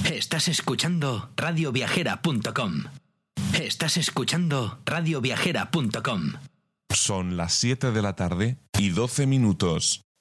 Estás escuchando radioviajera.com. Estás escuchando radioviajera.com. Son las 7 de la tarde y 12 minutos.